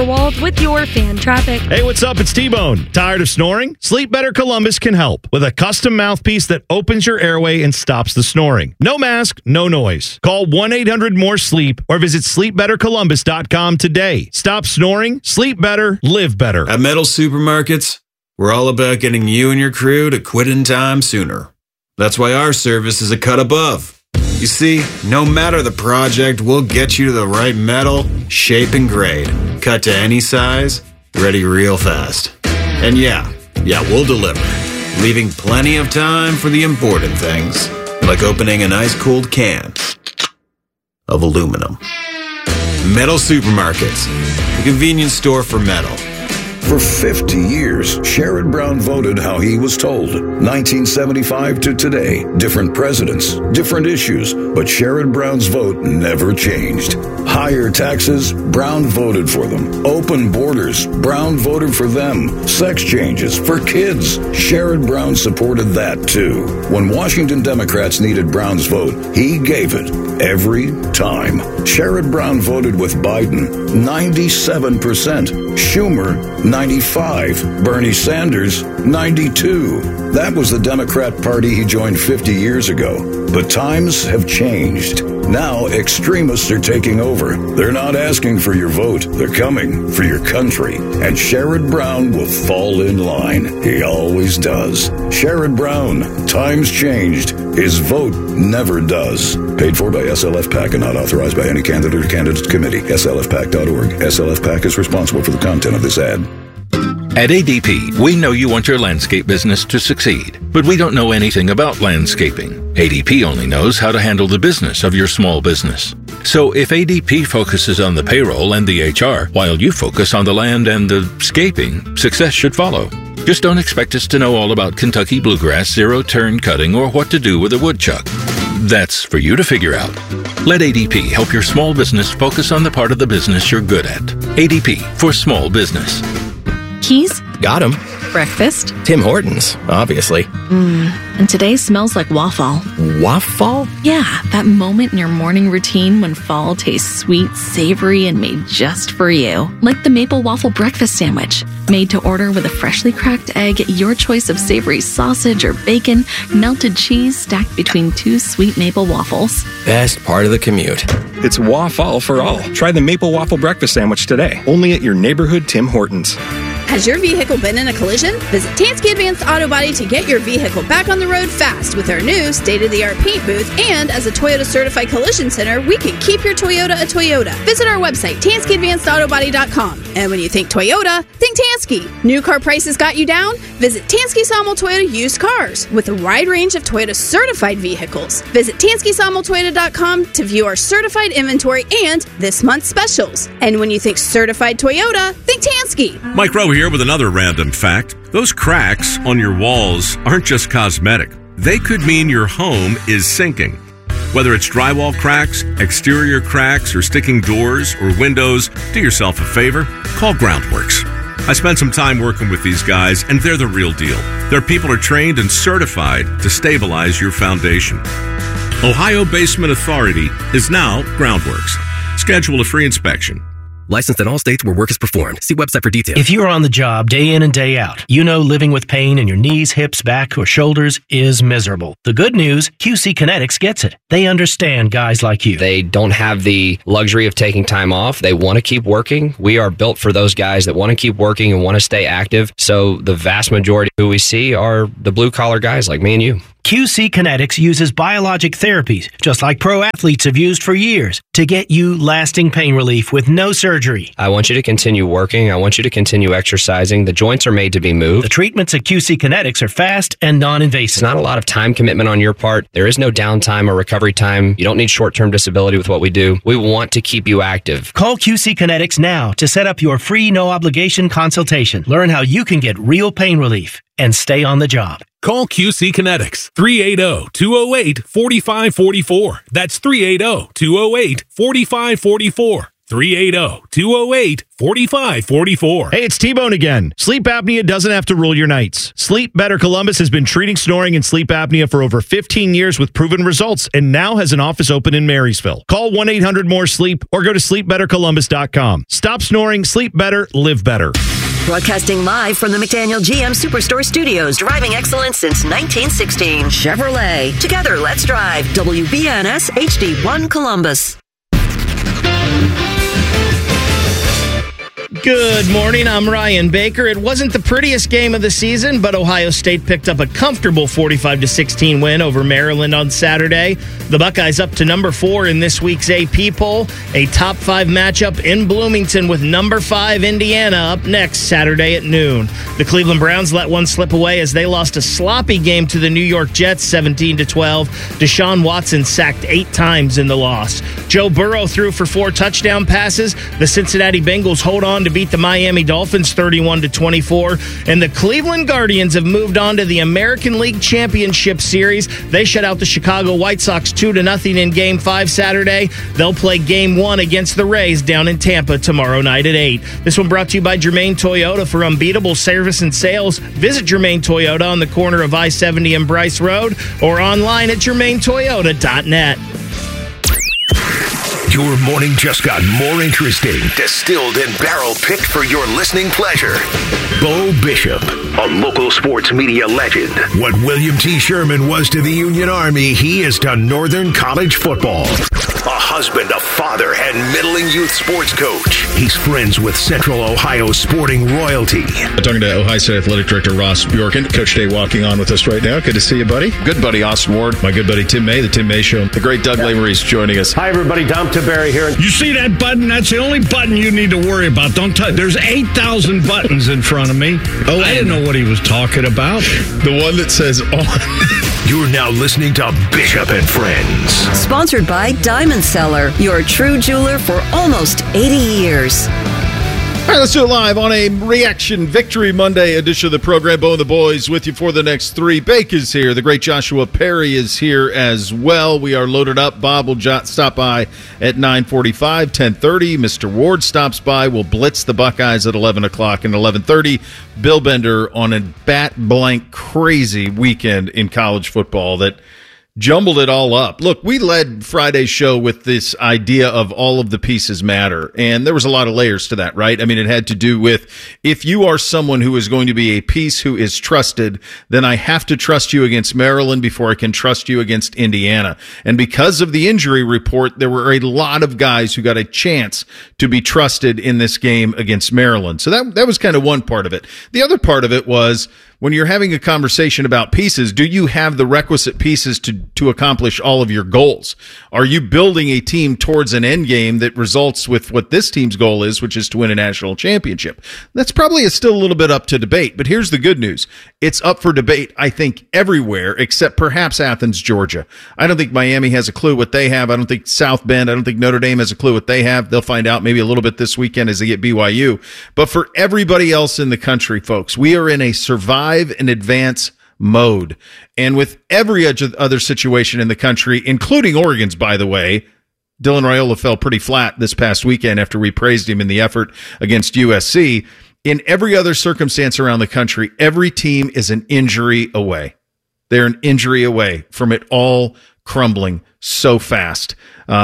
Wald with your fan traffic. Hey, what's up? It's T-Bone. Tired of snoring? Sleep Better Columbus can help with a custom mouthpiece that opens your airway and stops the snoring. No mask, no noise. Call 1-800-MORE-SLEEP or visit sleepbettercolumbus.com today. Stop snoring, sleep better, live better. At Metal Supermarkets, we're all about getting you and your crew to quit in time sooner. That's why our service is a cut above. You see, no matter the project, we'll get you to the right metal, shape, and grade. Cut to any size, ready real fast. And yeah, we'll deliver, leaving plenty of time for the important things, like opening an ice-cold can of aluminum. Metal Supermarkets, the convenience store for metal. For 50 years, Sherrod Brown voted how he was told. 1975 to today, different presidents, different issues, but Sherrod Brown's vote never changed. Higher taxes, Brown voted for them. Open borders, Brown voted for them. Sex changes for kids, Sherrod Brown supported that too. When Washington Democrats needed Brown's vote, he gave it every time. Sherrod Brown voted with Biden, 97%. Schumer, 95. Bernie Sanders, 92. That was the Democrat Party he joined 50 years ago. But times have changed. Now extremists are taking over. They're not asking for your vote. They're coming for your country. And Sherrod Brown will fall in line. He always does. Sherrod Brown, times changed. His vote never does. Paid for by SLF PAC and not authorized by any candidate or candidates committee. SLFPAC.org. SLF PAC is responsible for the content of this ad. At ADP, we know you want your landscape business to succeed, but we don't know anything about landscaping. ADP only knows how to handle the business of your small business. So if ADP focuses on the payroll and the HR, while you focus on the land and the scaping, success should follow. Just don't expect us to know all about Kentucky bluegrass, zero-turn cutting, or what to do with a woodchuck. That's for you to figure out. Let ADP help your small business focus on the part of the business you're good at. ADP for small business. Keys? Got 'em. Breakfast? Tim Hortons, obviously. And today smells like waffle. Waffle? Yeah, that moment in your morning routine when fall tastes sweet, savory, and made just for you. Like the maple waffle breakfast sandwich. Made to order with a freshly cracked egg, your choice of savory sausage or bacon, melted cheese stacked between two sweet maple waffles. Best part of the commute. It's waffle for all. Try the maple waffle breakfast sandwich today. Only at your neighborhood Tim Hortons. Has your vehicle been in a collision? Visit Tansky Advanced Auto Body to get your vehicle back on the road fast with our new state-of-the-art paint booth. And as a Toyota Certified Collision Center, we can keep your Toyota a Toyota. Visit our website, TanskyAdvancedAutobody.com. And when you think Toyota, think Tansky. New car prices got you down? Visit Tansky Sawmill Toyota Used Cars with a wide range of Toyota certified vehicles. Visit TanskySawmillToyota.com to view our certified inventory and this month's specials. And when you think certified Toyota, think Tansky. Mike Rowe here with another random fact. Those cracks on your walls aren't just cosmetic. They could mean your home is sinking. Whether it's drywall cracks, exterior cracks, or sticking doors or windows, do yourself a favor, call Groundworks. I spent some time working with these guys, and they're the real deal. Their people are trained and certified to stabilize your foundation. Ohio Basement Authority is now Groundworks. Schedule a free inspection. Licensed in all states where work is performed. See website for details. If you're on the job day in and day out, you know living with pain in your knees, hips, back, or shoulders is miserable. The good news, QC Kinetics gets it. They understand guys like you. They don't have the luxury of taking time off. They want to keep working. We are built for those guys that want to keep working and want to stay active. So the vast majority who we see are the blue-collar guys like me and you. QC Kinetics uses biologic therapies, just like pro athletes have used for years, to get you lasting pain relief with no surgery. I want you to continue working. I want you to continue exercising. The joints are made to be moved. The treatments at QC Kinetics are fast and non-invasive. It's not a lot of time commitment on your part. There is no downtime or recovery time. You don't need short-term disability with what we do. We want to keep you active. Call QC Kinetics now to set up your free no-obligation consultation. Learn how you can get real pain relief and stay on the job. Call QC Kinetics, 380-208-4544. That's 380-208-4544. 380-208-4544. Hey, it's T-Bone again. Sleep apnea doesn't have to rule your nights. Sleep Better Columbus has been treating snoring and sleep apnea for over 15 years with proven results and now has an office open in Marysville. Call 1-800-MORE-SLEEP or go to sleepbettercolumbus.com. Stop snoring, sleep better, live better. Broadcasting live from the McDaniel GM Superstore Studios, driving excellence since 1916. Chevrolet. Together, let's drive. WBNS HD1 Columbus. Good morning, I'm Ryan Baker. It wasn't the prettiest game of the season, but Ohio State picked up a comfortable 45-16 win over Maryland on Saturday. The Buckeyes up to number 4 in this week's AP poll. A top 5 matchup in Bloomington with number 5 Indiana up next Saturday at noon. The Cleveland Browns let one slip away as they lost a sloppy game to the New York Jets 17-12. Deshaun Watson sacked 8 times in the loss. Joe Burrow threw for 4 touchdown passes. The Cincinnati Bengals hold on to beat the Miami Dolphins 31-24, and the Cleveland Guardians have moved on to the American League Championship Series. They shut out the Chicago White Sox 2-0 in Game 5 Saturday. They'll play Game 1 against the Rays down in Tampa tomorrow night at 8. This one brought to you by Germain Toyota. For unbeatable service and sales, visit Germain Toyota on the corner of I-70 and Bryce Road or online at germaintoyota.net. Your morning just got more interesting, distilled and barrel-picked for your listening pleasure. Bo Bishop, a local sports media legend. What William T. Sherman was to the Union Army, he is to Northern College football. A husband, a father, and middling youth sports coach. He's friends with Central Ohio sporting royalty. Talking to Ohio State Athletic Director Ross Bjorken. Coach Day walking on with us right now. Good to see you, buddy. Good buddy, Austin Ward. My good buddy, Tim May, the Tim May Show. The great Doug Lavery's joining us. Hi, everybody. Dom Tiberi here. You see that button? That's the only button you need to worry about. Don't touch. There's 8,000 buttons in front of me. Oh, I didn't know what he was talking about. The one that says on. You're now listening to Bishop and Friends. Sponsored by Diamond Seller, your true jeweler for almost 80 years. All right, let's do it live on a Reaction Victory Monday edition of the program. Bo and the boys with you for the next 3. Bake is here. The great Joshua Perry is here as well. We are loaded up. Bob will stop by at 9:45, 10:30. Mr. Ward stops by. We'll blitz the Buckeyes at 11 o'clock and 11:30. Bill Bender on a bat-blank crazy weekend in college football that jumbled it all up. Look, we led Friday's show with this idea of all of the pieces matter, and there was a lot of layers to that, right? I mean, it had to do with if you are someone who is going to be a piece who is trusted, then I have to trust you against Maryland before I can trust you against Indiana. And because of the injury report, there were a lot of guys who got a chance to be trusted in this game against Maryland. So that was kind of one part of it. The other part of it was, when you're having a conversation about pieces, do you have the requisite pieces to accomplish all of your goals? Are you building a team towards an end game that results with what this team's goal is, which is to win a national championship? That's probably still a little bit up to debate, but here's the good news. It's up for debate, I think, everywhere except perhaps Athens, Georgia. I don't think Miami has a clue what they have. I don't think South Bend, I don't think Notre Dame has a clue what they have. They'll find out maybe a little bit this weekend as they get BYU. But for everybody else in the country, folks, we are in a survive and advance mode. And with every other situation in the country, including Oregon's, by the way, Dylan Raiola fell pretty flat this past weekend after we praised him in the effort against USC. In every other circumstance around the country, every team is an injury away. They're an injury away from it all crumbling so fast.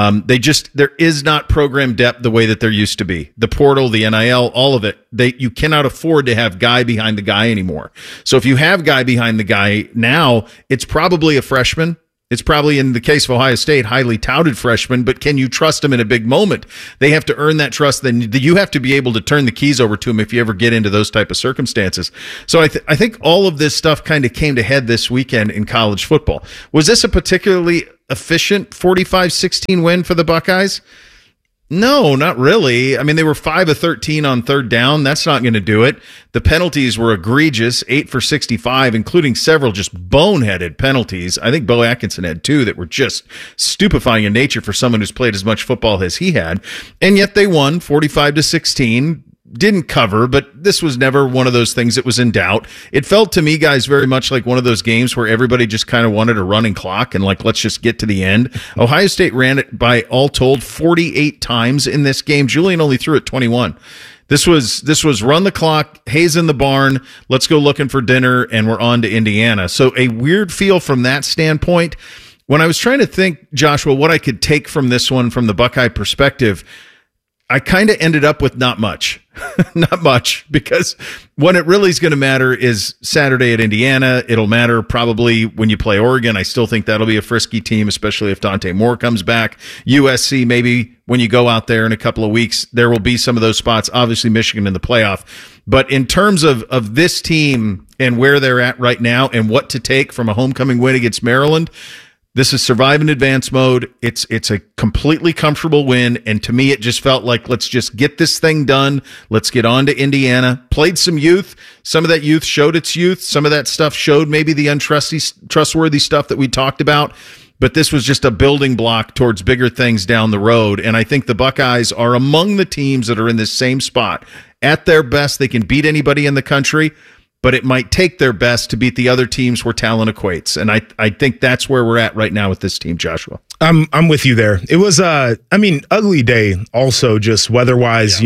There is not program depth the way that there used to be. The portal, the NIL, all of it. You cannot afford to have guy behind the guy anymore. So if you have guy behind the guy now, it's probably a freshman. It's probably, in the case of Ohio State, highly touted freshman, but can you trust him in a big moment? They have to earn that trust. Then you have to be able to turn the keys over to him if you ever get into those type of circumstances. So I think all of this stuff kind of came to head this weekend in college football. Was this a particularly efficient 45-16 win for the Buckeyes? No, not really. I mean, they were 5 of 13 on third down. That's not going to do it. The penalties were egregious, 8 for 65, including several just boneheaded penalties. I think Bo Atkinson had 2 that were just stupefying in nature for someone who's played as much football as he had. And yet they won 45-16. didn't cover, but this was never one of those things that was in doubt. It felt to me, guys, very much like one of those games where everybody just kind of wanted a running clock and like, let's just get to the end. Ohio State ran it by all told 48 times in this game. Julian only threw it 21. This was run the clock, Hayes in the barn, let's go looking for dinner, and we're on to Indiana. So a weird feel from that standpoint. When I was trying to think, Joshua, what I could take from this one from the Buckeye perspective, I kind of ended up with not much. Not much, because when it really is going to matter is Saturday at Indiana. It'll matter probably when you play Oregon. I still think that'll be a frisky team, especially if Dante Moore comes back. USC, maybe when you go out there in a couple of weeks, there will be some of those spots. Obviously, Michigan in the playoff. But in terms of this team and where they're at right now and what to take from a homecoming win against Maryland, this is survive in advance mode. It's a completely comfortable win, and to me, it just felt like let's just get this thing done. Let's get on to Indiana. Played some youth. Some of that youth showed its youth. Some of that stuff showed maybe the untrustworthy stuff that we talked about. But this was just a building block towards bigger things down the road, and I think the Buckeyes are among the teams that are in this same spot. At their best, they can beat anybody in the country, but it might take their best to beat the other teams where talent equates. And I think that's where we're at right now with this team, Joshua. I'm with you there. It was ugly day also, just weather-wise,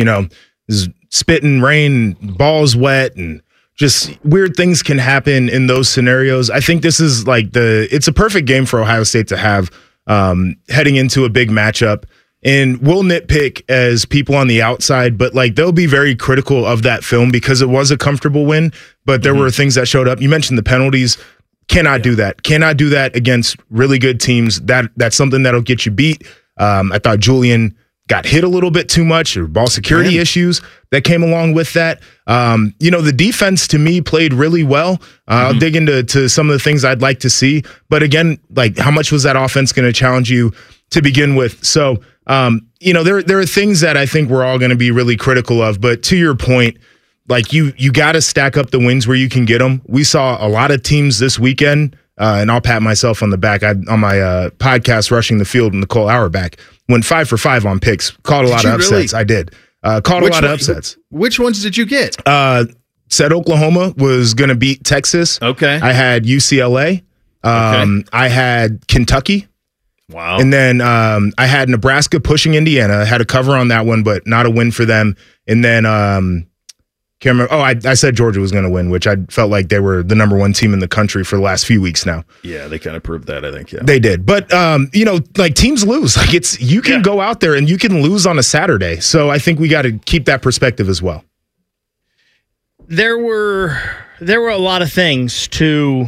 spitting rain, balls wet, and just weird things can happen in those scenarios. I think this is it's a perfect game for Ohio State to have heading into a big matchup. And we'll nitpick as people on the outside, but they'll be very critical of that film because it was a comfortable win, but there were things that showed up. You mentioned the penalties. Cannot do that. Cannot do that against really good teams. That's something that'll get you beat. I thought Julian got hit a little bit too much, or ball security issues that came along with that. The defense to me played really well. I'll dig into some of the things I'd like to see, but again, how much was that offense going to challenge you to begin with? So, there are things that I think we're all going to be really critical of, but to your point, you got to stack up the wins where you can get them. We saw a lot of teams this weekend, and I'll pat myself on the back. On my podcast, Rushing the Field, and Nicole Auerbach, went 5 for 5 on picks. Called a lot of upsets. Really? I did. Called a lot of upsets. Which ones did you get? Said Oklahoma was going to beat Texas. Okay. I had UCLA. I had Kentucky. Wow. And then I had Nebraska pushing Indiana. I had a cover on that one, but not a win for them. And then can't remember. I said Georgia was going to win, which I felt like they were the number one team in the country for the last few weeks now. Yeah, they kind of proved that, I think. Yeah, they did. But teams lose. You can go out there and you can lose on a Saturday. So I think we got to keep that perspective as well. There were a lot of things to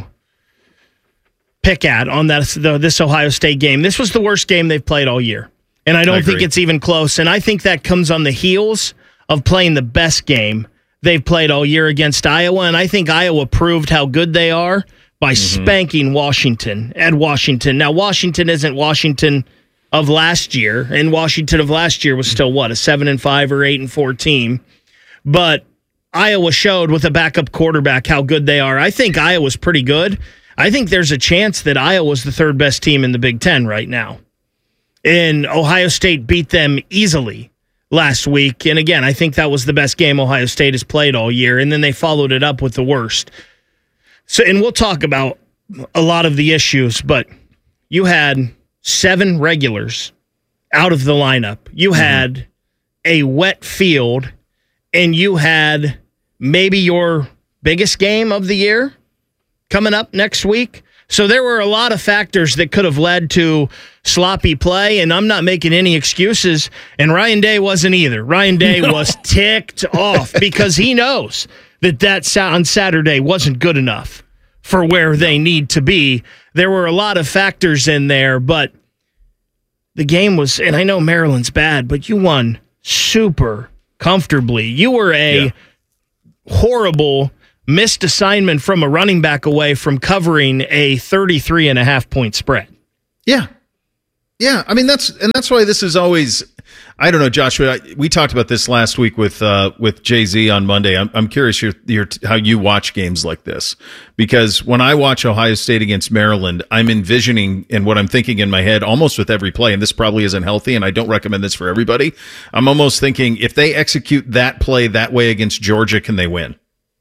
pick at on this Ohio State game. This was the worst game they've played all year, and I don't think it's even close. And I think that comes on the heels of playing the best game they've played all year against Iowa, and I think Iowa proved how good they are by spanking Washington at Washington. Now, Washington isn't Washington of last year, and Washington of last year was still, a 7-5 or 8-4 team, but Iowa showed with a backup quarterback how good they are. I think Iowa's pretty good. I think there's a chance that Iowa's the third best team in the Big Ten right now. And Ohio State beat them easily last week. And again, I think that was the best game Ohio State has played all year. And then they followed it up with the worst. So, and we'll talk about a lot of the issues, but you had 7 regulars out of the lineup. You had a wet field, and you had maybe your biggest game of the year coming up next week. So there were a lot of factors that could have led to sloppy play, and I'm not making any excuses, and Ryan Day wasn't either. Ryan Day was ticked off because he knows that on Saturday wasn't good enough for where they need to be. There were a lot of factors in there, but the game was, and I know Maryland's bad, but you won super comfortably. You were a horrible missed assignment from a running back away from covering a 33.5 point spread. Yeah. Yeah, I mean that's why this is always. I don't know, Joshua. We talked about this last week with Jay-Z on Monday. I'm curious how you watch games like this, because when I watch Ohio State against Maryland, I'm envisioning, and what I'm thinking in my head almost with every play, and this probably isn't healthy, and I don't recommend this for everybody. I'm almost thinking, if they execute that play that way against Georgia, can they win?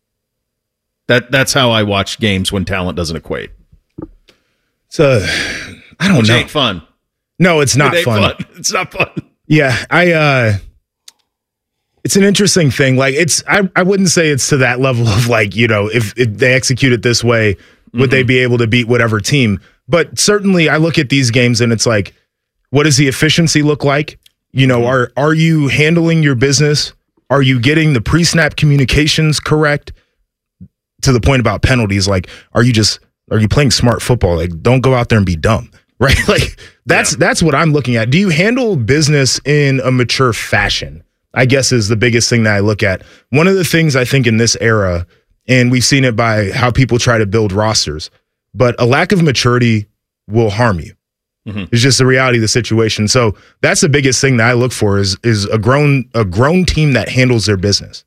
That's how I watch games when talent doesn't equate. I don't know. It ain't fun. No, it's not fun. It's not fun. Yeah, it's an interesting thing. Like, I wouldn't say it's to that level of, like, you know, if they execute it this way, would they be able to beat whatever team? But certainly I look at these games and it's like, what does the efficiency look like? You know, are you handling your business? Are you getting the pre-snap communications correct? To the point about penalties, like, are you playing smart football? Like, don't go out there and be dumb. Right? Like, that's what I'm looking at. Do you handle business in a mature fashion? I guess is the biggest thing that I look at. One of the things I think in this era, and we've seen it by how people try to build rosters, but a lack of maturity will harm you. It's just the reality of the situation. So that's the biggest thing that I look for is a grown team that handles their business.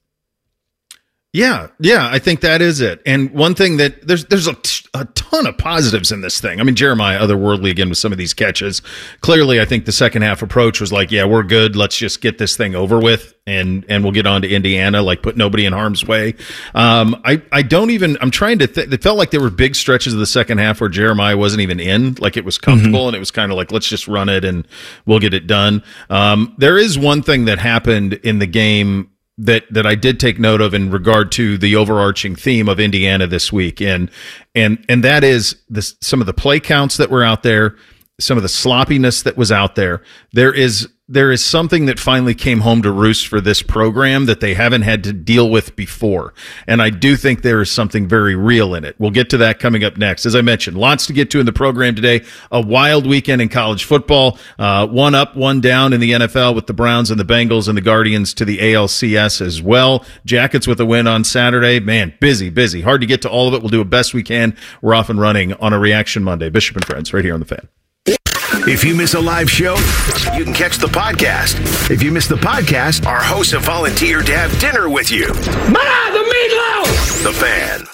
Yeah, I think that is it. And one thing that there's a ton of positives in this thing. I mean, Jeremiah, otherworldly again with some of these catches. Clearly, I think the second half approach was like, yeah, we're good. Let's just get this thing over with, and we'll get on to Indiana, like put nobody in harm's way. I'm trying to it felt like there were big stretches of the second half where Jeremiah wasn't even in, like it was comfortable, and it was kind of like, let's just run it and we'll get it done. There is one thing that happened in the game that I did take note of in regard to the overarching theme of Indiana this week. And that is some of the play counts that were out there, some of the sloppiness that was out there. There is something that finally came home to roost for this program that they haven't had to deal with before. And I do think there is something very real in it. We'll get to that coming up next. As I mentioned, lots to get to in the program today. A wild weekend in college football. One up, one down in the NFL with the Browns and the Bengals and the Guardians to the ALCS as well. Jackets with a win on Saturday. Man, busy. Hard to get to all of it. We'll do the best we can. We're off and running on a Reaction Monday. Bishop and Friends right here on The Fan. If you miss a live show, you can catch the podcast. If you miss the podcast, our hosts have volunteered to have dinner with you. Ma, the meatloaf! The Fan.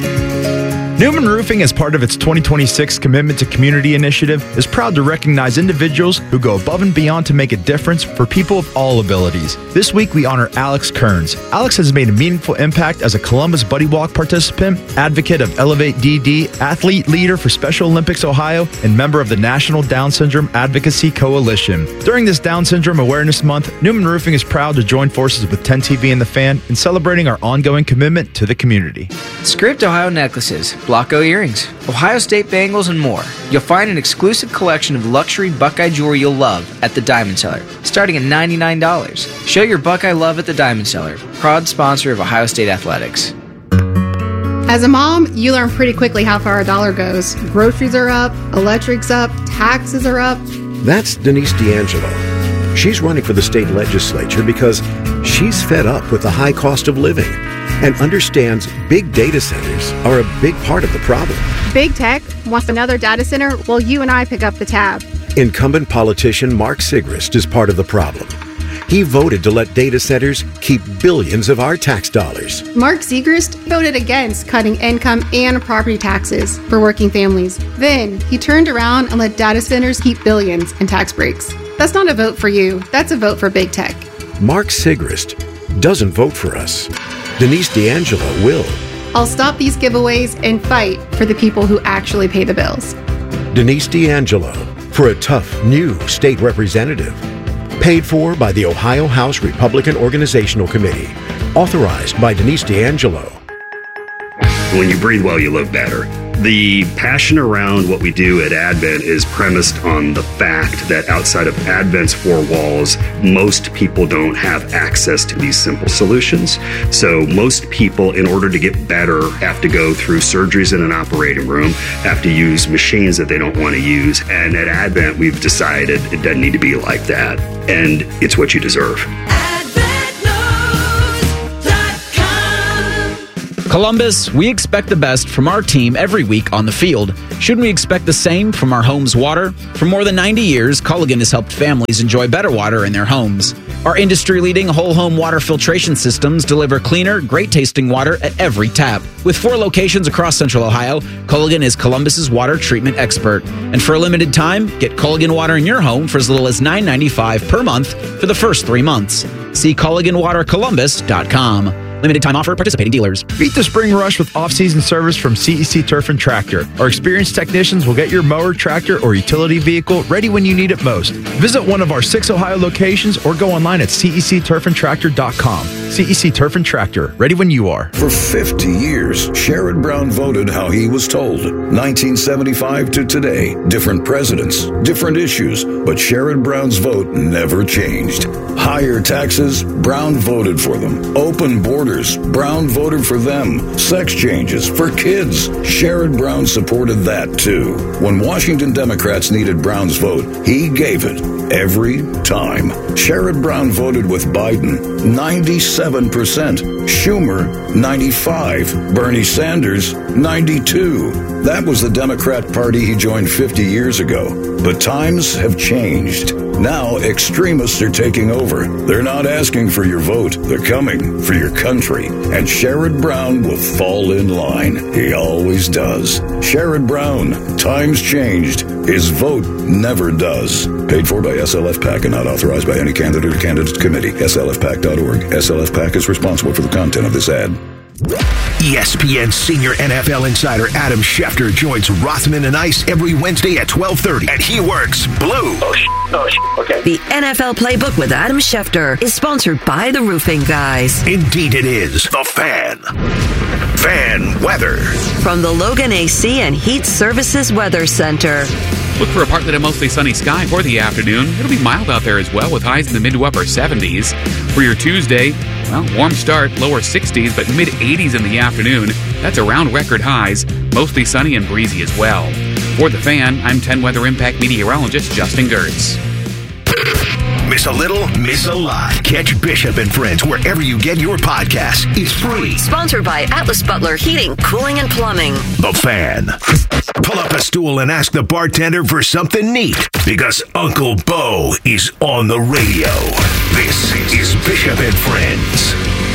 Newman Roofing, as part of its 2026 Commitment to Community initiative, is proud to recognize individuals who go above and beyond to make a difference for people of all abilities. This week, we honor Alex Kearns. Alex has made a meaningful impact as a Columbus Buddy Walk participant, advocate of Elevate DD, athlete leader for Special Olympics Ohio, and member of the National Down Syndrome Advocacy Coalition. During this Down Syndrome Awareness Month, Newman Roofing is proud to join forces with 10TV and The Fan in celebrating our ongoing commitment to the community. Script Ohio necklaces, Blocko earrings, Ohio State bangles, and more. You'll find an exclusive collection of luxury Buckeye jewelry you'll love at the Diamond Cellar, starting at $99. Show your Buckeye love at the Diamond Cellar, proud sponsor of Ohio State Athletics. As a mom, you learn pretty quickly how far a dollar goes. Groceries are up, electric's up, taxes are up. That's Denise D'Angelo. She's running for the state legislature because she's fed up with the high cost of living and understands big data centers are a big part of the problem. Big tech wants another data center while you and I pick up the tab. Incumbent politician Mark Sigrist is part of the problem. He voted to let data centers keep billions of our tax dollars. Mark Sigrist voted against cutting income and property taxes for working families. Then he turned around and let data centers keep billions in tax breaks. That's not a vote for you. That's a vote for big tech. Mark Sigrist doesn't vote for us. Denise D'Angelo will. I'll stop these giveaways and fight for the people who actually pay the bills. Denise D'Angelo for a tough new state representative. Paid for by the Ohio House Republican Organizational Committee. Authorized by Denise D'Angelo. When you breathe well, you live better. The passion around what we do at Advent is premised on the fact that outside of Advent's four walls, most people don't have access to these simple solutions. So most people, in order to get better, have to go through surgeries in an operating room, have to use machines that they don't want to use. And at Advent, we've decided it doesn't need to be like that. And it's what you deserve. Columbus, we expect the best from our team every week on the field. Shouldn't we expect the same from our home's water? For more than 90 years, Culligan has helped families enjoy better water in their homes. Our industry-leading whole-home water filtration systems deliver cleaner, great-tasting water at every tap. With 4 locations across Central Ohio, Culligan is Columbus's water treatment expert. And for a limited time, get Culligan water in your home for as little as $9.95 per month for the first 3 months. See CulliganWaterColumbus.com. Limited time offer, participating dealers. Beat the spring rush with off-season service from CEC Turf and Tractor. Our experienced technicians will get your mower, tractor, or utility vehicle ready when you need it most. Visit one of our 6 Ohio locations or go online at cecturfandtractor.com. CEC Turf and Tractor, ready when you are. For 50 years, Sherrod Brown voted how he was told. 1975 to today, different presidents, different issues, but Sherrod Brown's vote never changed. Higher taxes, Brown voted for them. Open borders, Brown voted for them. Sex changes for kids, Sherrod Brown supported that too. When Washington Democrats needed Brown's vote, he gave it every time. Sherrod Brown voted with Biden, 97%. Schumer, 95%. Bernie Sanders, 92%. That was the Democrat Party he joined 50 years ago. But times have changed. Now extremists are taking over. They're not asking for your vote. They're coming for your country. And Sherrod Brown will fall in line. He always does. Sherrod Brown, times changed. His vote never does. Paid for by SLF PAC and not authorized by any candidate or candidates committee. SLFPAC.org. SLF PAC is responsible for the content of this ad. ESPN senior NFL insider Adam Schefter joins Rothman and Ice every Wednesday at 12:30, and he works blue. Okay. The NFL Playbook with Adam Schefter is sponsored by the Roofing Guys. Indeed it is. The Fan. Fan weather. From the Logan AC and Heat Services Weather Center. Look for a partly to mostly sunny sky for the afternoon. It'll be mild out there as well, with highs in the mid to upper 70s. For your Tuesday, well, warm start, lower 60s, but mid 80s in the afternoon. That's around record highs, mostly sunny and breezy as well. For The Fan, I'm 10 Weather Impact meteorologist Justin Gertz. Miss a little, miss a lot. Catch Bishop and Friends wherever you get your podcasts. It's free. Sponsored by Atlas Butler Heating, Cooling, and Plumbing. The Fan. Pull up a stool and ask the bartender for something neat, because Uncle Bo is on the radio. This is Bishop and Friends.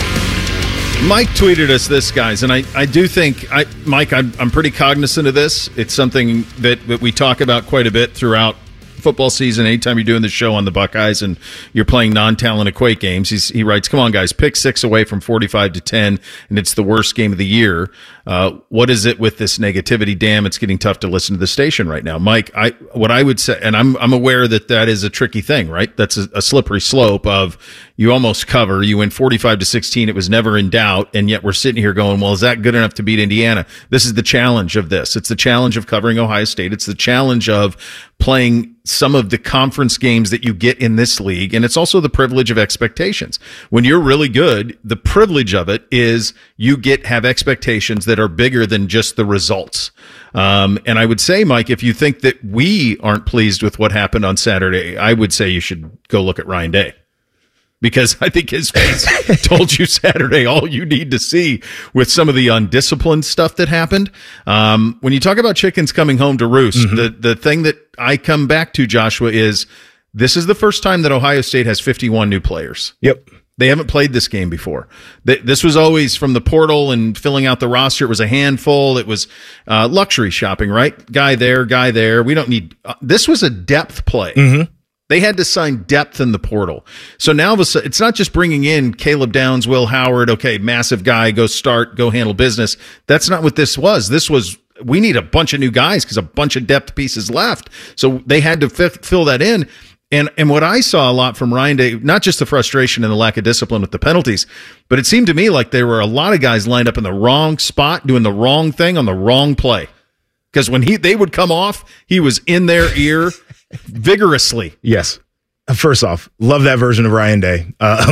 Mike tweeted us this, guys, and I do think, Mike, I'm pretty cognizant of this. It's something that we talk about quite a bit throughout football season. Anytime you're doing the show on the Buckeyes and you're playing non-talent Quake games, he writes, come on, guys, pick 6 away from 45-10, and it's the worst game of the year. What is it with this negativity? Damn, it's getting tough to listen to the station right now. Mike, what I would say, and I'm aware that is a tricky thing, right? That's a slippery slope of you almost cover, you win 45-16, it was never in doubt, and yet we're sitting here going, well, is that good enough to beat Indiana? This is the challenge of this. It's the challenge of covering Ohio State. It's the challenge of playing some of the conference games that you get in this league, and it's also the privilege of expectations. When you're really good, the privilege of it is you have expectations that are bigger than just the results. And I would say, Mike, if you think that we aren't pleased with what happened on Saturday, I would say you should go look at Ryan Day. Because I think his face told you Saturday all you need to see with some of the undisciplined stuff that happened. When you talk about chickens coming home to roost, the thing that I come back to, Joshua, is this is the first time that Ohio State has 51 new players. Yep. They haven't played this game before. This was always from the portal and filling out the roster. It was a handful. It was luxury shopping, right? Guy there. We don't need this was a depth play. Mm-hmm. They had to sign depth in the portal. So now it's not just bringing in Caleb Downs, Will Howard, okay, massive guy, go handle business. That's not what this was. This was, we need a bunch of new guys because a bunch of depth pieces left. So they had to fill that in. And what I saw a lot from Ryan Day, not just the frustration and the lack of discipline with the penalties, but it seemed to me like there were a lot of guys lined up in the wrong spot, doing the wrong thing on the wrong play. Because when they would come off, he was in their ear vigorously. Yes. First off, love that version of Ryan Day.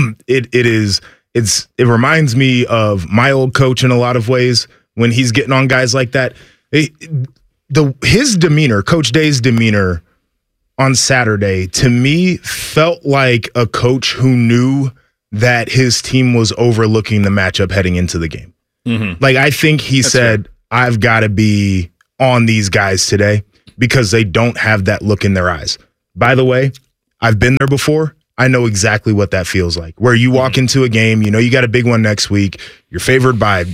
It reminds me of my old coach in a lot of ways when he's getting on guys like that. His demeanor, Coach Day's demeanor on Saturday, to me, felt like a coach who knew that his team was overlooking the matchup heading into the game. Like, I think he said, I've got to be on these guys today because they don't have that look in their eyes. By the way, I've been there before. I know exactly what that feels like. Where you walk into a game, you got a big one next week. You're favored by,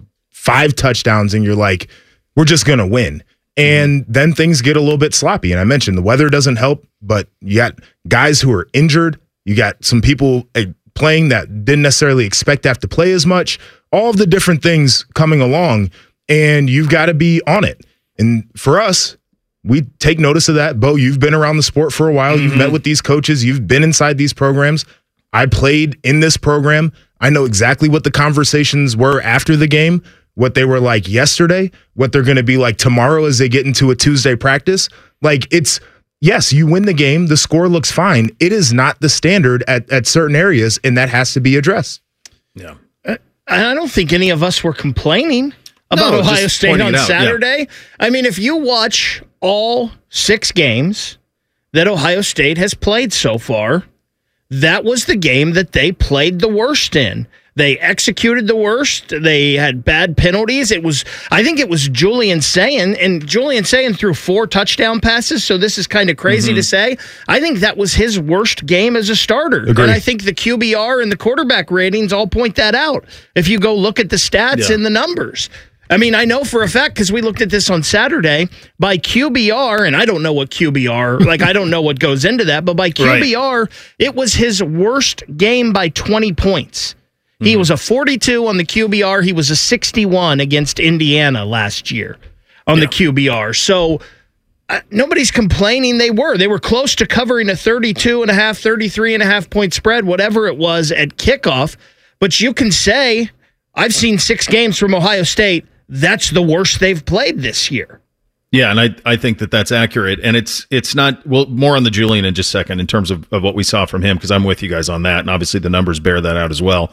5 touchdowns, and you're like, we're just going to win. And then things get a little bit sloppy. And I mentioned the weather doesn't help, but you got guys who are injured. You got some people playing that didn't necessarily expect to have to play as much. All of the different things coming along, and you've got to be on it. And for us, we take notice of that. Bo, you've been around the sport for a while. You've met with these coaches. You've been inside these programs. I played in this program. I know exactly what the conversations were after the game, what they were like yesterday, what they're going to be like tomorrow as they get into a Tuesday practice. Like, it's, yes, you win the game. The score looks fine. It is not the standard at certain areas, and that has to be addressed. Yeah. I don't think any of us were complaining about Ohio State on Saturday. Yeah. I mean, if you watch all 6 games that Ohio State has played so far, that was the game that they played the worst in. They executed the worst. They had bad penalties. I think it was Julian Sayin, and Julian Sayin threw 4 touchdown passes, so this is kind of crazy to say. I think that was his worst game as a starter. Agreed. And I think the QBR and the quarterback ratings all point that out. If you go look at the stats and the numbers. I mean, I know for a fact, because we looked at this on Saturday, by QBR, and I don't know what QBR, like I don't know what goes into that, but by QBR, it was his worst game by 20 points. He was a 42 on the QBR. He was a 61 against Indiana last year on the QBR. So nobody's complaining. They were close to covering a 32.5, 33.5 point spread, whatever it was at kickoff. But you can say, I've seen 6 games from Ohio State. That's the worst they've played this year. Yeah, and I think that's accurate. And it's not, well, more on the Julian in just a second in terms of what we saw from him, because I'm with you guys on that. And obviously the numbers bear that out as well.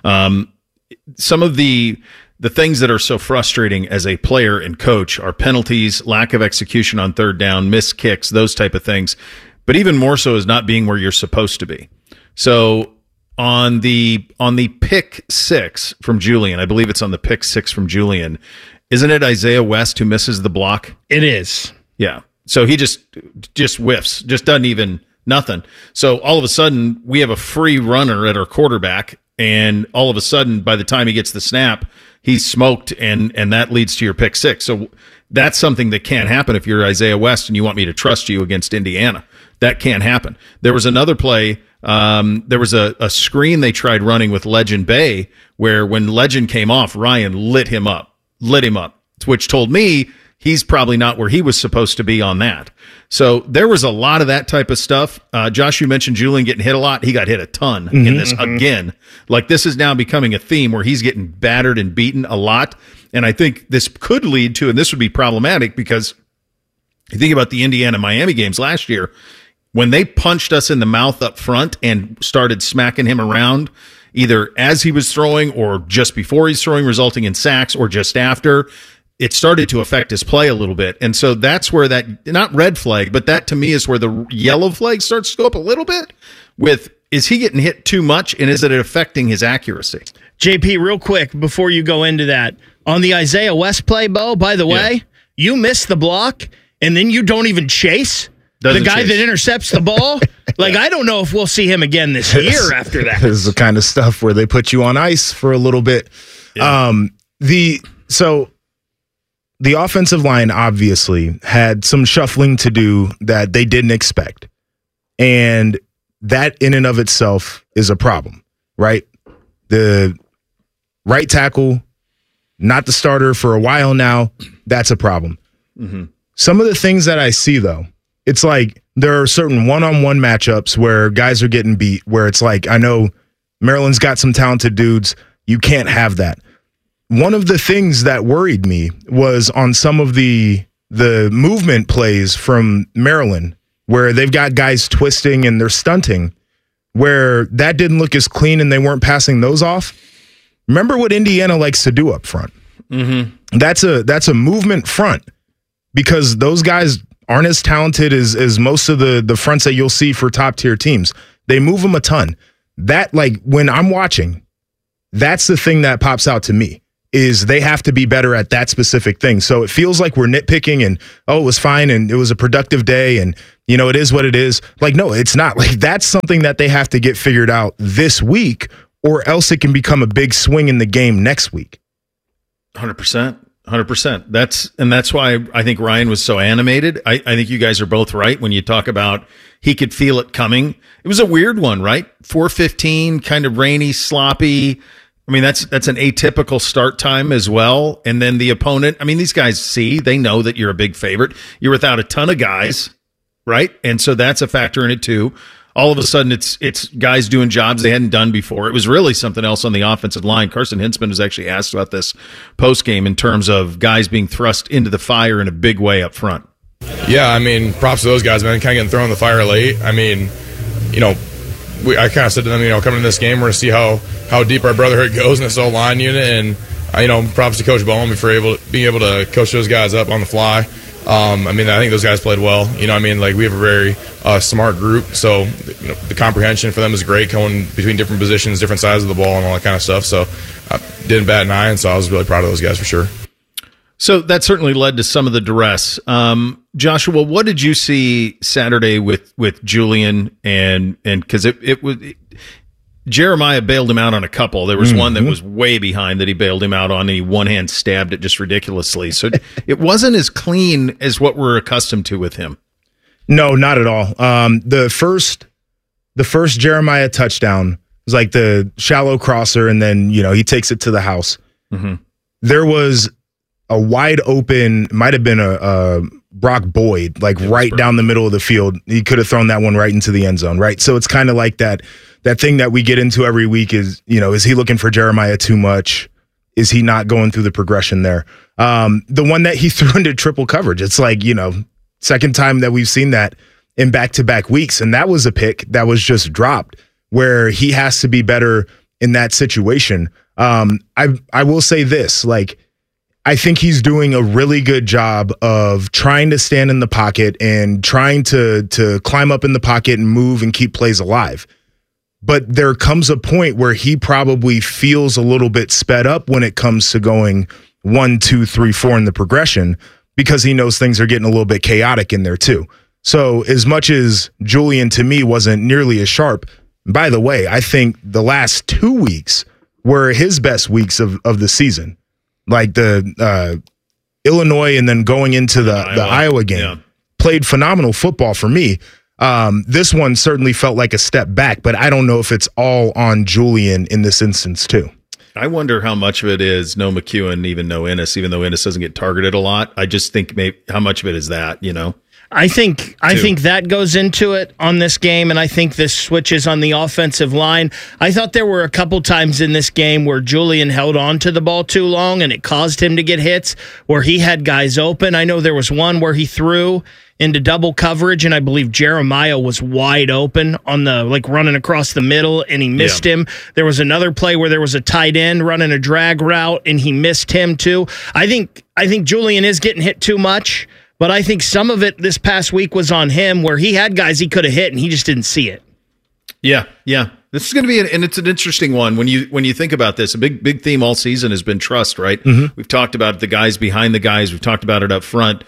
Some of the things that are so frustrating as a player and coach are penalties, lack of execution on third down, missed kicks, those type of things. But even more so is not being where you're supposed to be. So on the pick 6 from Julian, I believe it's on the pick 6 from Julian, isn't it Isaiah West who misses the block? It is. Yeah. So he just whiffs, just doesn't even, nothing. So all of a sudden, we have a free runner at our quarterback, and all of a sudden, by the time he gets the snap, he's smoked, and that leads to your pick 6. So that's something that can't happen if you're Isaiah West and you want me to trust you against Indiana. That can't happen. There was another play. There was a screen they tried running with Legend Bay where when Legend came off, Ryan lit him up, which told me he's probably not where he was supposed to be on that. So there was a lot of that type of stuff. Josh, you mentioned Julian getting hit a lot. He got hit a ton in this again. Like, this is now becoming a theme where he's getting battered and beaten a lot. And I think this could lead to, and this would be problematic because you think about the Indiana-Miami games last year, when they punched us in the mouth up front and started smacking him around, either as he was throwing or just before he's throwing, resulting in sacks, or just after, it started to affect his play a little bit. And so that's where that, not red flag, but that to me is where the yellow flag starts to go up a little bit with, is he getting hit too much and is it affecting his accuracy? JP, real quick, before you go into that, on the Isaiah West play, Bo, by the way, you miss the block and then you don't even chase the guy that intercepts the ball. Like, I don't know if we'll see him again this year after that. This is the kind of stuff where they put you on ice for a little bit. Yeah. So the offensive line obviously had some shuffling to do that they didn't expect. And that in and of itself is a problem, right? The right tackle, not the starter for a while now, that's a problem. Some of the things that I see, though, it's like there are certain one-on-one matchups where guys are getting beat, where it's like, I know Maryland's got some talented dudes. You can't have that. One of the things that worried me was on some of the movement plays from Maryland, where they've got guys twisting and they're stunting, where that didn't look as clean and they weren't passing those off. Remember what Indiana likes to do up front. That's a movement front, because those guys aren't as talented as most of the fronts that you'll see for top tier teams. They move them a ton. That, like, when I'm watching, that's the thing that pops out to me. is they have to be better at that specific thing. So it feels like we're nitpicking and, it was fine and it was a productive day and, it is what it is. Like, no, it's not. Like, that's something that they have to get figured out this week, or else it can become a big swing in the game next week. 100%. 100%. That's why I think Ryan was so animated. I think you guys are both right when you talk about he could feel it coming. It was a weird one, right? 4:15, kind of rainy, sloppy. I mean, that's an atypical start time as well. And then the opponent, I mean, these guys they know that you're a big favorite. You're without a ton of guys, right? And so that's a factor in it too. All of a sudden, it's guys doing jobs they hadn't done before. It was really something else on the offensive line. Carson Hintzman was actually asked about this post-game in terms of guys being thrust into the fire in a big way up front. Yeah, I mean, props to those guys, man, kind of getting thrown in the fire late. I mean, I kind of said to them, coming in this game, we're going to see how deep our brotherhood goes in this O-line unit. And, props to Coach Bowman for being able to coach those guys up on the fly. I think those guys played well. We have a very smart group, so the comprehension for them is great, going between different positions, different sides of the ball, and all that kind of stuff. So I didn't bat an eye, and so I was really proud of those guys for sure. So that certainly led to some of the duress. Joshua, what did you see Saturday with Julian and because it was Jeremiah bailed him out on a couple. There was one that was way behind that he bailed him out on, and he one hand stabbed it just ridiculously. So it wasn't as clean as what we're accustomed to with him. No, not at all. The first Jeremiah touchdown was like the shallow crosser, and then he takes it to the house. Mm-hmm. There was a wide open, might have been a Brock Boyd, right down the middle of the field. He could have thrown that one right into the end zone, right? So it's kind of like that thing that we get into every week is he looking for Jeremiah too much? Is he not going through the progression there? The one that he threw into triple coverage, it's second time that we've seen that in back-to-back weeks, and that was a pick that was just dropped where he has to be better in that situation. I will say this, I think he's doing a really good job of trying to stand in the pocket and trying to climb up in the pocket and move and keep plays alive. But there comes a point where he probably feels a little bit sped up when it comes to going 1, 2, 3, 4 in the progression, because he knows things are getting a little bit chaotic in there too. So as much as Julian to me wasn't nearly as sharp, by the way, I think the last 2 weeks were his best weeks of the season. Like the Illinois and then going into the Iowa game, played phenomenal football for me. This one certainly felt like a step back, but I don't know if it's all on Julian in this instance too. I wonder how much of it is no McEwen, even no Ennis, even though Ennis doesn't get targeted a lot. I just think maybe how much of it is that, I think that goes into it on this game, and I think this switches on the offensive line. I thought there were a couple times in this game where Julian held on to the ball too long, and it caused him to get hits where he had guys open. I know there was one where he threw into double coverage, and I believe Jeremiah was wide open on the running across the middle, and he missed him. There was another play where there was a tight end running a drag route, and he missed him too. I think Julian is getting hit too much. But I think some of it this past week was on him, where he had guys he could have hit and he just didn't see it. Yeah. This is going to be, and it's an interesting one when you think about this. A big theme all season has been trust, right? Mm-hmm. We've talked about the guys behind the guys. We've talked about it up front.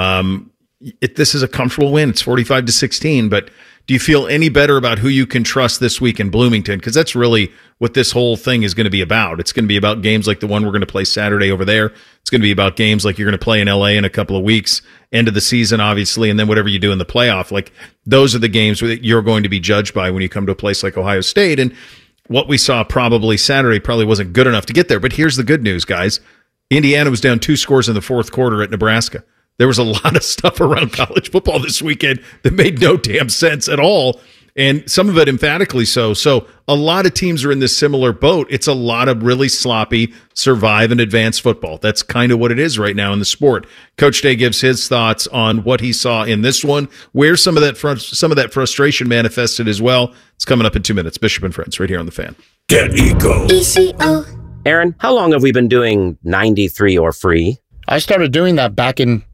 This is a comfortable win. It's 45-16. But do you feel any better about who you can trust this week in Bloomington? Because that's really what this whole thing is going to be about. It's going to be about games like the one we're going to play Saturday over there. It's going to be about games like you're going to play in LA in a couple of weeks, end of the season, obviously, and then whatever you do in the playoff. Those are the games that you're going to be judged by when you come to a place like Ohio State. And what we saw probably Saturday probably wasn't good enough to get there. But here's the good news, guys. Indiana was down 2 scores in the fourth quarter at Nebraska. There was a lot of stuff around college football this weekend that made no damn sense at all, and some of it emphatically so. So a lot of teams are in this similar boat. It's a lot of really sloppy survive and advance football. That's kind of what it is right now in the sport. Coach Day gives his thoughts on what he saw in this one, where some of that frustration manifested as well. It's coming up in 2 minutes. Bishop and Friends right here on The Fan. Get Eco. Aaron, how long have we been doing 93 or free? I started doing that back in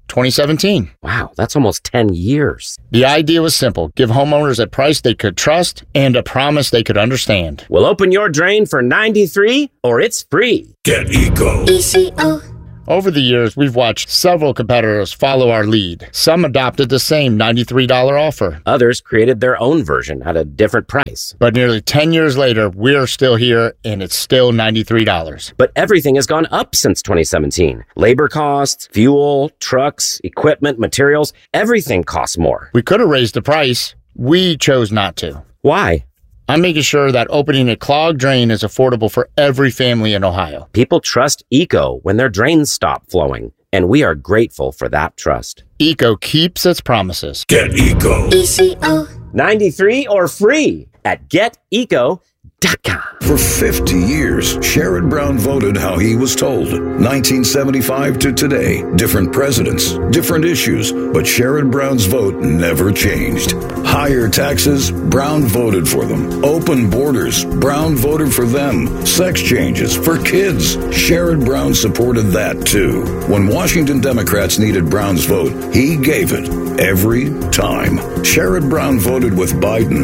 2017. Wow, that's almost 10 years. The idea was simple. Give homeowners a price they could trust and a promise they could understand. We'll open your drain for $93 or it's free. Get Eco. ECO. Over the years, we've watched several competitors follow our lead. Some adopted the same $93 offer. Others created their own version at a different price. But nearly 10 years later, we're still here, and it's still $93. But everything has gone up since 2017. Labor costs, fuel, trucks, equipment, materials, everything costs more. We could have raised the price. We chose not to. Why? I'm making sure that opening a clogged drain is affordable for every family in Ohio. People trust Eco when their drains stop flowing, and we are grateful for that trust. Eco keeps its promises. Get Eco. ECO. 93 or free at geteco.com. For 50 years, Sherrod Brown voted how he was told. 1975 to today, different presidents, different issues, but Sherrod Brown's vote never changed. Higher taxes, Brown voted for them. Open borders, Brown voted for them. Sex changes for kids, Sherrod Brown supported that too. When Washington Democrats needed Brown's vote, he gave it every time. Sherrod Brown voted with Biden,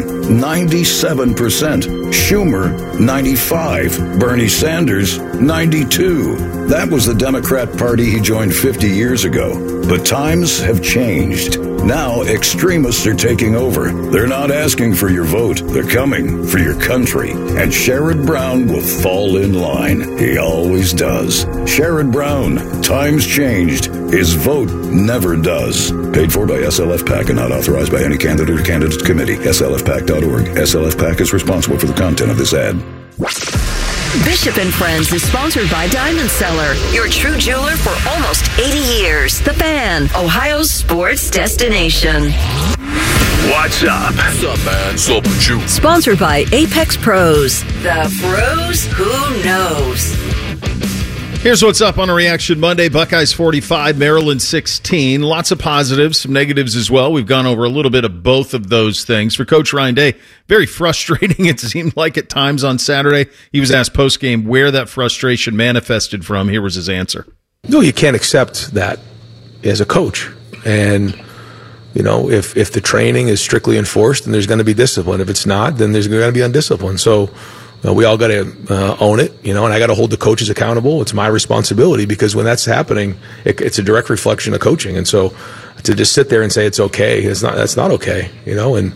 97%. Schumer, 95. Bernie Sanders, 92. That was the Democrat Party he joined 50 years ago. But times have changed. Now extremists are taking over. They're not asking for your vote. They're coming for your country. And Sherrod Brown will fall in line. He always does. Sherrod Brown, times changed. His vote never does. Paid for by SLF PAC and not authorized by any candidate or candidate committee. SLFPAC.org. SLF PAC is responsible for the content of this ad. Bishop and Friends is sponsored by Diamond Seller, your true jeweler for almost 80 years. The Fan, Ohio's sports destination. What's up? What's up, man? What's up with you? Sponsored by Apex Pros. The pros who knows. Here's what's up on a Reaction Monday. Buckeyes 45, Maryland 16. Lots of positives, some negatives as well. We've gone over a little bit of both of those things. For Coach Ryan Day, very frustrating, it seemed like at times on Saturday. He was asked post-game where that frustration manifested from. Here was his answer. No, you can't accept that as a coach. And, you know, if the training is strictly enforced, then there's going to be discipline. If it's not, then there's going to be undiscipline. So we all got to own it, you know, and I got to hold the coaches accountable. It's my responsibility because when that's happening, it's a direct reflection of coaching. And so to just sit there and say it's okay, that's not okay, you know. And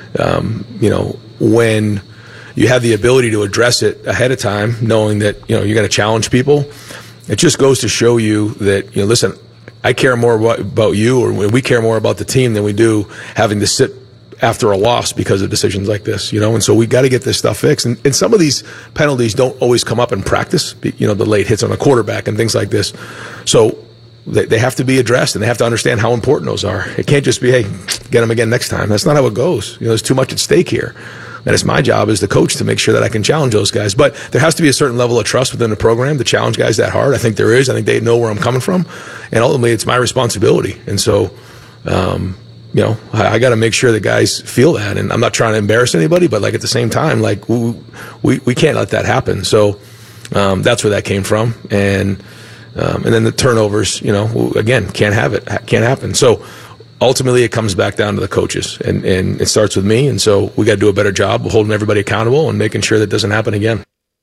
you know, when you have the ability to address it ahead of time, knowing that, you know, you're going to challenge people, it just goes to show you that, you know, listen, I care more about you, or we care more about the team than we do having to sit after a loss because of decisions like this, you know. And so we got to get this stuff fixed. And some of these penalties don't always come up in practice, you know, the late hits on a quarterback and things like this. So they have to be addressed, and they have to understand how important those are. It can't just be, hey, get them again next time. That's not how it goes. You know, there's too much at stake here. And it's my job as the coach to make sure that I can challenge those guys. But there has to be a certain level of trust within the program to challenge guys that hard. I think there is. I think they know where I'm coming from. And ultimately, it's my responsibility. And so, you know, I got to make sure that guys feel that. And I'm not trying to embarrass anybody, but like at the same time, like we can't let that happen. So that's where that came from. And then the turnovers, you know, again, can't have it. Can't happen. So ultimately, it comes back down to the coaches, and it starts with me. And so we got to do a better job of holding everybody accountable and making sure that doesn't happen again.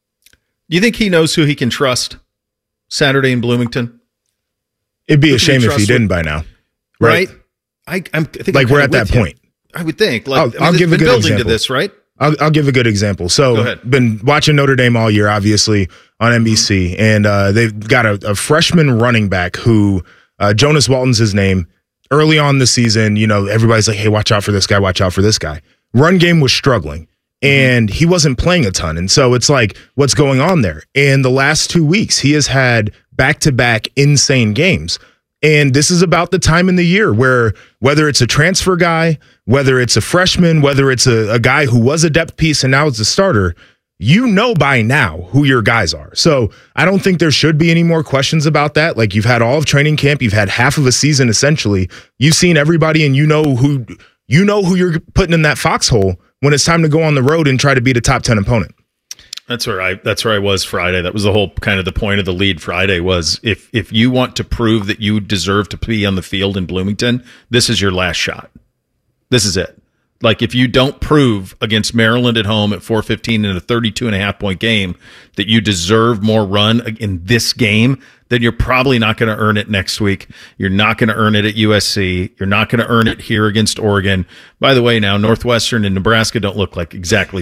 Do you think he knows who he can trust Saturday in Bloomington? It'd be a shame if he didn't by now. Right? I think like we're at that point. I would think. Like, I'll give a good building example to this, right? I'll give a good example. So, been watching Notre Dame all year, obviously, on NBC, and they've got a freshman running back who, Jonas Walton's his name. Early on the season, you know, everybody's like, hey, watch out for this guy, watch out for this guy. Run game was struggling, and he wasn't playing a ton. And so it's like, what's going on there? And the last 2 weeks, he has had back-to-back insane games. And this is about the time in the year where whether it's a transfer guy, whether it's a freshman, whether it's a guy who was a depth piece and now is a starter, you know by now who your guys are. So I don't think there should be any more questions about that. Like, you've had all of training camp, you've had half of a season essentially. You've seen everybody, and you know who you're putting in that foxhole when it's time to go on the road and try to beat a top 10 opponent. That's where I was Friday. That was the whole kind of the point of the lead Friday was if you want to prove that you deserve to be on the field in Bloomington, this is your last shot. This is it. Like if you don't prove against Maryland at home at 4:15 in a 32.5 point game that you deserve more run in this game, then you're probably not going to earn it next week. You're not going to earn it at USC. You're not going to earn it here against Oregon. By the way, now Northwestern and Nebraska don't look like exactly